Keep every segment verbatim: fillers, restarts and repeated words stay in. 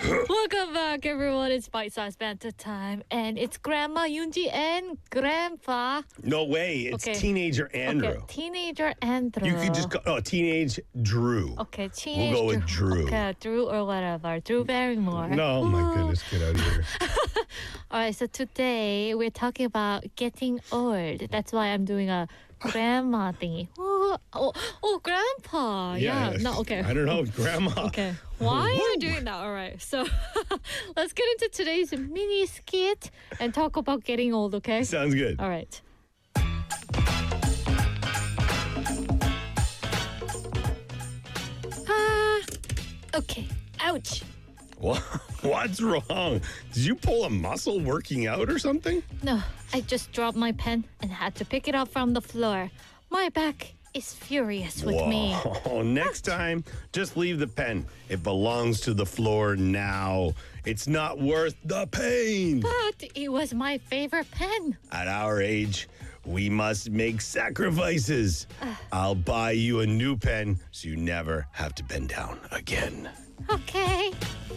Welcome back, everyone. It's Bite Size Banter time, and it's Grandma Yunji and Grandpa. No way. It's Okay. teenager Andrew. Okay, teenager Andrew. You could just go, oh, teenage Drew. Okay, teenage We'll go with Drew. Okay, Drew or whatever. Drew Barrymore. No, my goodness, get out of here. All right, so today we're talking about getting old. That's why I'm doing a grandma thingy. Oh, oh, oh grandpa. Yeah. No, okay. I don't know, grandma. Okay. Why are you doing that? All right. So let's get into today's mini skit and talk about getting old, okay? Sounds good. All right. Ah, okay. Ouch. What? What's wrong? Did you pull a muscle working out or something? No, I just dropped my pen and had to pick it up from the floor. My back is furious with me. Whoa. Next time, just leave the pen. It belongs to the floor now. It's not worth the pain. But it was my favorite pen. At our age, we must make sacrifices. I'll buy you a new pen so you never have to bend down again. Okay.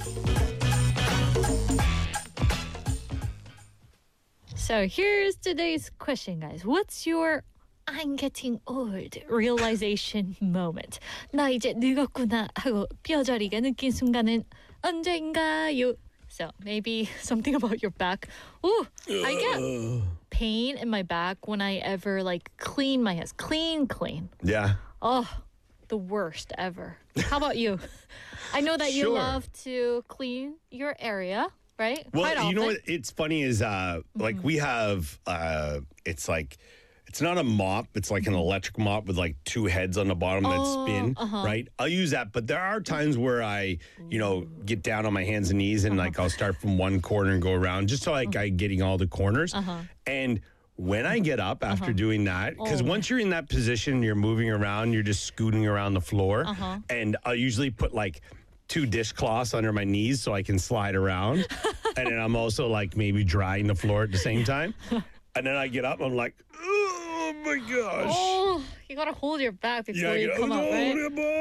So here's today's question, guys. What's your I'm getting old realization moment? 나 이제 늙었구나 하고 뼈저리게 느낀 순간은 언제인가요? So maybe something about your back. Ooh, I get pain in my back when I ever like clean my hands. Clean, clean. Yeah. Oh, the worst ever. How about you? I know that you Sure. love to clean your area, right? Well, Quite you know often. what? It's funny is uh, like we have, uh, it's like, it's not a mop. It's like an electric mop with like two heads on the bottom that Oh, spin, uh-huh. right? I'll use that. But there are times where I, you know, get down on my hands and knees and like I'll start from one corner and go around just so like I'm getting all the corners. Uh-huh. And when I get up after doing that, because Oh. once you're in that position, you're moving around, you're just scooting around the floor. Uh-huh. And I'll usually put like two dishcloths under my knees so I can slide around. And then I'm also like maybe drying the floor at the same time. And then I get up, I'm like, oh my gosh. Oh, you gotta hold your back before Yeah, you yeah. come up, right?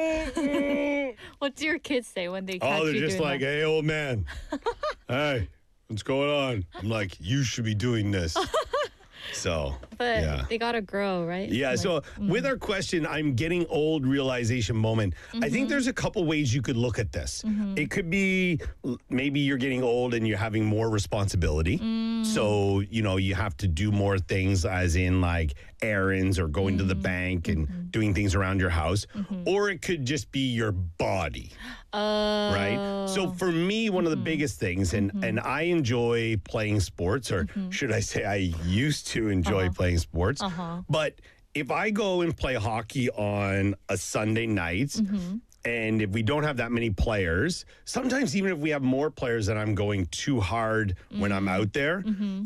Oh, What do your kids say when they catch they're you just doing like, that? hey, old man. Hey, what's going on? I'm like, you should be doing this. So, But yeah. they gotta grow, right? Yeah, Like, so with our question, I'm getting old realization moment. I think there's a couple ways you could look at this. It could be l- maybe you're getting old and you're having more responsibility. So, you know, you have to do more things, as in like errands or going to the bank and doing things around your house. Or it could just be your body. uh, Right. So for me, one of the biggest things, and and I enjoy playing sports, or should I say, I used to enjoy playing sports. Uh-huh. But if I go and play hockey on a Sunday night, and if we don't have that many players, sometimes even if we have more players and I'm going too hard when I'm out there,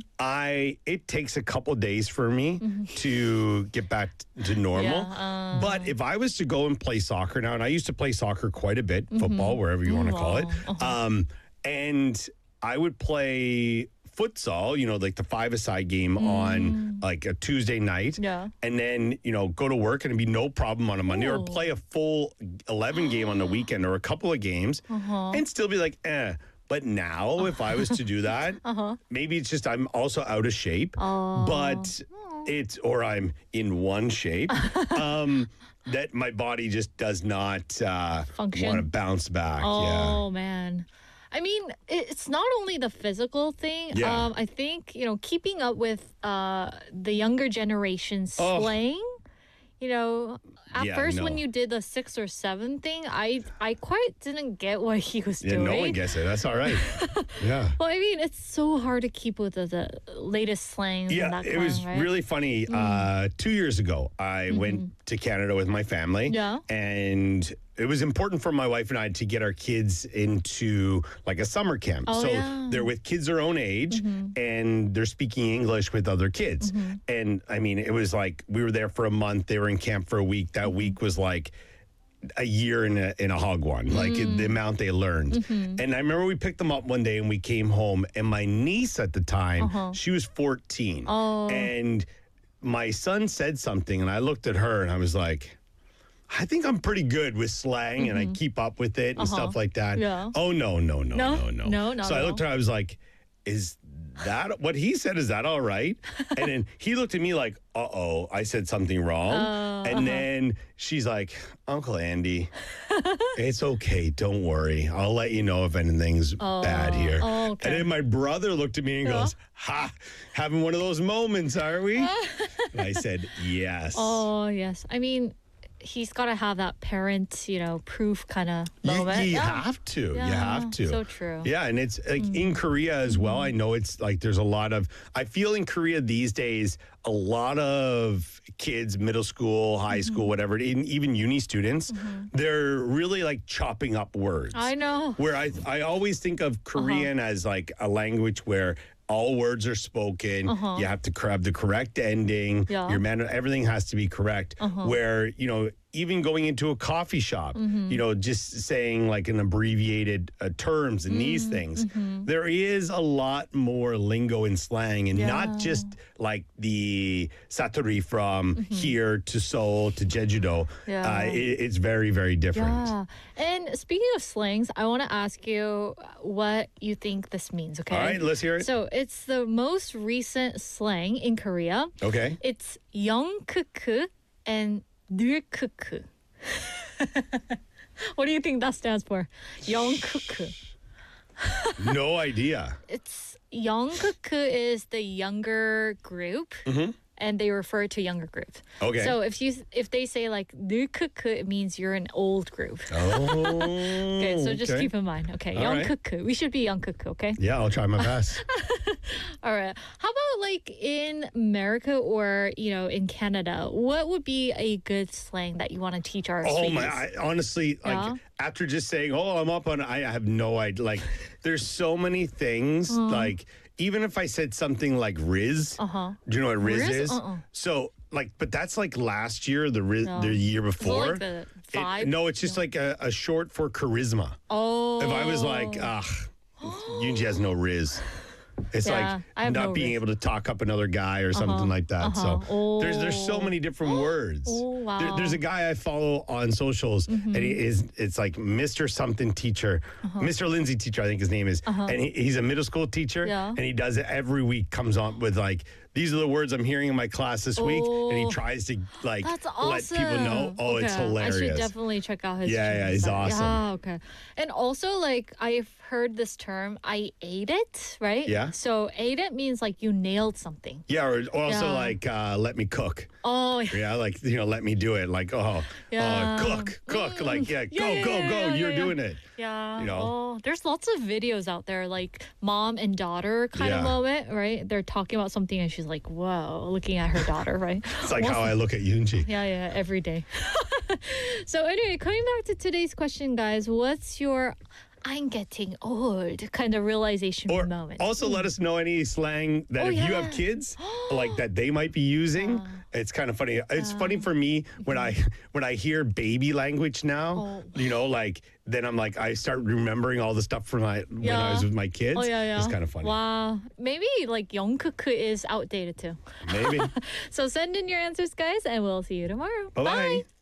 I it takes a couple days for me to get back to normal. Yeah, uh, But if I was to go and play soccer now, and I used to play soccer quite a bit, football, wherever you want to call it, wow. um, and I would play futsal, you know, like the five-a-side game on like a Tuesday night. Yeah. And then, you know, go to work and it'd be no problem on a Monday, or Ooh. play a full eleven game on the weekend or a couple of games and still be like, eh. But now, if I was to do that, maybe it's just I'm also out of shape, but it's, or I'm in one shape, um, that my body just does not uh, Function. want to bounce back. Yeah. Oh man. I mean, it- it's not only the physical thing. Yeah. Um, I think, you know, keeping up with uh, the younger generation Oh. slang, you know, at Yeah, first when no. you did the six or seven thing, I I quite didn't get what he was Yeah, doing. no one gets it. That's all right. Yeah. Well, I mean, it's so hard to keep with the, the latest slangs and Yeah, that it kind, was right? really funny. Uh, two years ago, I went to Canada with my family. Yeah. And it was important for my wife and I to get our kids into like a summer camp. Oh, so yeah. they're with kids their own age and they're speaking English with other kids. And I mean, it was like we were there for a month. They were in camp for a week. That week was like a year in a in a hog one, like the amount they learned. And I remember we picked them up one day and we came home, and my niece at the time, she was fourteen. Oh. And my son said something, and I looked at her and I was like, I think I'm pretty good with slang and I keep up with it and Uh-huh. stuff like that. Yeah. Oh, no, no, no, No? no, no. No, not So I at looked at her, I was like, is that what he said? Is that all right? And then he looked at me like, uh oh, I said something wrong. Uh, and uh-huh. then she's like, Uncle Andy, it's okay. Don't worry. I'll let you know if anything's bad here. oh, okay. And then my brother looked at me and Yeah. goes, ha, having one of those moments, are we? And I said, yes. Oh, yes. I mean, he's got to have that parent, you know, proof kind of You, moment. you Yeah. have to. You Yeah, have to. so true. Yeah, and it's like in Korea as well. I know it's like there's a lot of. I feel in Korea these days, a lot of kids, middle school, high school, whatever, in, even uni students, they're really like chopping up words. I know. Where I I always think of Korean as like a language where all words are spoken. Uh-huh. You have to cor- have the correct ending. Yeah. Your man, everything has to be correct. Uh-huh. Where you know, even going into a coffee shop, Mm-hmm. you know, just saying like an abbreviated uh, terms and these Mm, things. mm-hmm. There is a lot more lingo and slang, and not Yeah. just like the satori from here to Seoul to Jeju-do. Mm-hmm. Yeah. Uh, it, it's very, very different. Yeah. And speaking of slangs, I want to ask you what you think this means, okay? All right, let's hear it. So it's the most recent slang in Korea. Okay. It's 영크크 and 늘크크. What do you think that stands for? 영크크. No idea. It's 영크크 is the younger group. And they refer to younger group. Mm-hmm. Okay. So if you if they say like 늘크크, it means you're an old group. Oh. Okay, so just okay. keep in mind. Okay, All right. 영크크. We should be 영크크, okay? Yeah, I'll try my best. All right. How about like in America or, you know, in Canada? What would be a good slang that you want to teach our Oh sweeties? my! I, honestly, like Yeah. after just saying, "Oh, I'm up on," I have no idea. Like, there's so many things. Like, even if I said something like Riz, Uh-huh. do you know what Riz, Riz? is? Uh-uh. So, like, but that's like last year, the Riz, No. the year Is it before. like the It- vibe? no, it's just like a, a short for charisma. Oh. If I was like, ah, Yoonji has no Riz. It's Yeah, like I have not no being Riz. able to talk up another guy or something like that. uh-huh. So there's there's so Oh. many different words. Oh, There- wow. Mm-hmm. there's a guy I follow on socials, and he is it's like Mister Something Teacher, Uh-huh. Mister Lindsay Teacher, I think his name is, and he, he's a middle school teacher, Yeah. and he does it every week. Comes on with like, these are the words I'm hearing in my class this week, and he Oh. tries to like That's let awesome. people know. Oh, it's Okay, hilarious. I should definitely check out his. Yeah, yeah, channel he's site. awesome. Yeah, okay. And also, like, I've heard this term, I ate it, right? Yeah. So, ate it means like you nailed something. Yeah, or also Yeah. like uh, let me cook. Oh, Yeah, like you know, let me do it. Like oh, Yeah. oh cook, cook. Mm. Like yeah, Yeah, go, yeah, go, yeah, go. yeah, You're yeah. doing it. yeah. You know? Oh, there's lots of videos out there, like mom and daughter kind of Yeah. moment, right? They're talking about something and she's like, whoa, looking at her daughter, right? It's like What's how I look at Yoonji. Yeah, yeah, every day. So anyway, coming back to today's question, guys, what's your I'm getting old kind of realization Or moment? also let us know any slang that Oh, if you yeah. have kids, like that they might be using. It's kind of funny. It's funny for me when I when I hear baby language now. Oh. You know, like then I'm like I start remembering all the stuff from my when I Yeah. was with my kids. Oh yeah, yeah. It's kind of funny. Wow, maybe like 영크크 is outdated too. Maybe. So send in your answers, guys, and we'll see you tomorrow. Bye-bye. Bye.